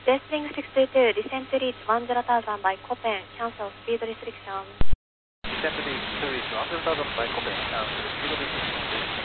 Westwing 622, descent to reach 10,000 by Copen, cancel speed restriction. Descent to reach 10,000 by Copen, cancel speed restriction.